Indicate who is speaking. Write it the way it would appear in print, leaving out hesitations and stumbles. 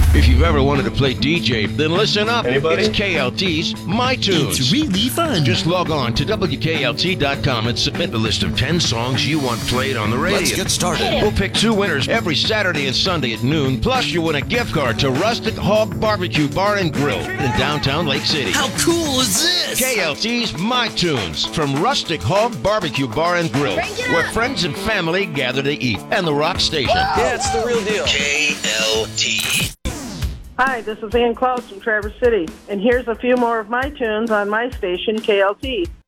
Speaker 1: If you've ever wanted to play DJ, then listen up.
Speaker 2: Anybody?
Speaker 1: It's KLT's My Tunes.
Speaker 3: It's really fun.
Speaker 1: Just log on to WKLT.com and submit the list of 10 songs you want played on the radio.
Speaker 3: Let's get started.
Speaker 1: We'll pick 2 winners every Saturday and Sunday at noon. Plus, you win a gift card to Rustic Hog Barbecue Bar and Grill in downtown Lake City.
Speaker 3: How cool is this?
Speaker 1: KLT's My Tunes from Rustic Hog Barbecue Bar and Grill, where friends and family gather to eat. And the Rock Station.
Speaker 2: Yeah, it's the real deal.
Speaker 1: KLT.
Speaker 4: Hi, this is Ann Claus from Traverse City, and here's a few more of my tunes on my station, KLT.